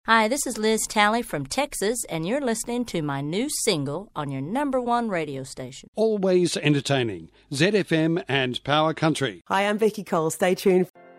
Hi, this is Liz Talley from Texas, and you're listening to my new single on your #1 radio station. Always entertaining. ZFM and Power Country. Hi, I'm Vicky Cole. Stay tuned.